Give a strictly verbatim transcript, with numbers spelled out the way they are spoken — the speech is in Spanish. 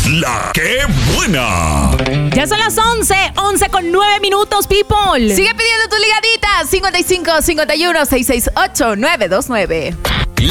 La que buena. Ya son las once, once con nueve minutos, people. Sigue pidiendo tu ligadita. cincuenta y cinco, cincuenta y uno, seiscientos sesenta y ocho, novecientos veintinueve.